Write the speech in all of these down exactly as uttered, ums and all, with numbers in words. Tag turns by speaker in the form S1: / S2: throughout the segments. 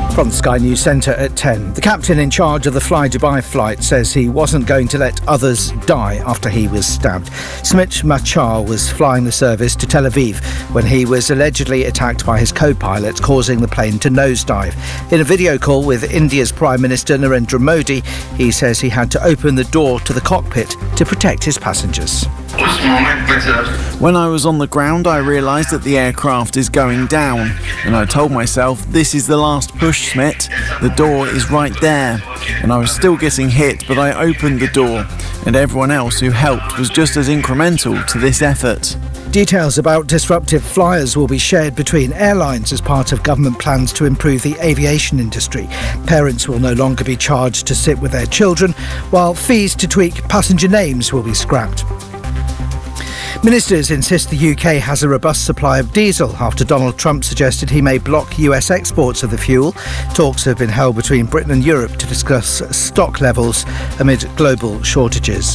S1: From the Sky News Centre at ten. The captain in charge of the Fly Dubai flight says he wasn't going to let others die after he was stabbed. Smit Machar was flying the service to Tel Aviv when he was allegedly attacked by his co-pilot, causing the plane to nosedive. In a video call with India's Prime Minister Narendra Modi, he says he had to open the door to the cockpit to protect his passengers.
S2: When I was on the ground, I realised that the aircraft is going down, and I told myself, this is the last push, Smit. The door is right there. And I was still getting hit, but I opened the door, and everyone else who helped was just as incremental to this effort.
S1: Details about disruptive flyers will be shared between airlines as part of government plans to improve the aviation industry. Parents will no longer be charged to sit with their children, while fees to tweak passenger names will be scrapped. Ministers insist the U K has a robust supply of diesel after Donald Trump suggested he may block U S exports of the fuel. Talks have been held between Britain and Europe to discuss stock levels amid global shortages.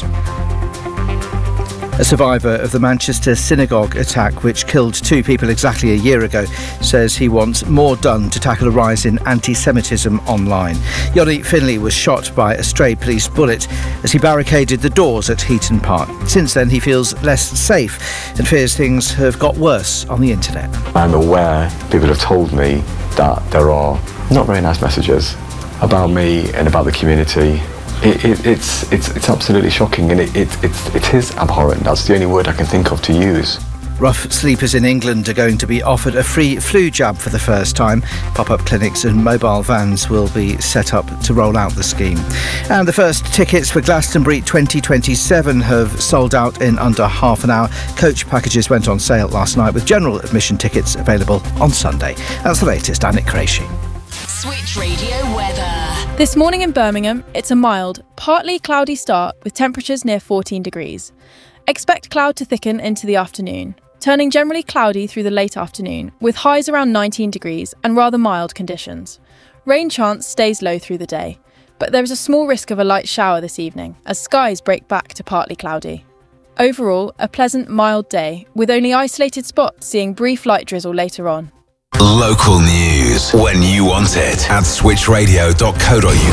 S1: A survivor of the Manchester synagogue attack, which killed two people exactly a year ago, says he wants more done to tackle a rise in anti-Semitism online. Yoni Finley was shot by a stray police bullet as he barricaded the doors at Heaton Park. Since then, he feels less safe and fears things have got worse on the internet.
S3: I'm aware people have told me that there are not very nice messages about me and about the community. It, it, it's it's it's absolutely shocking, and it, it, it's, it is abhorrent. That's the only word I can think of to use.
S1: Rough sleepers in England are going to be offered a free flu jab for the first time. Pop-up clinics and mobile vans will be set up to roll out the scheme. And the first tickets for Glastonbury twenty twenty-seven have sold out in under half an hour. Coach packages went on sale last night, with general admission tickets available on Sunday. That's the latest. I'm Nick Qureshi.
S4: Switch Radio weather.
S5: This morning in Birmingham, it's a mild, partly cloudy start with temperatures near fourteen degrees. Expect cloud to thicken into the afternoon, turning generally cloudy through the late afternoon, with highs around nineteen degrees and rather mild conditions. Rain chance stays low through the day, but there is a small risk of a light shower this evening as skies break back to partly cloudy. Overall, a pleasant, mild day, with only isolated spots seeing brief light drizzle later on.
S6: Local news when you want it at switch radio dot co dot uk.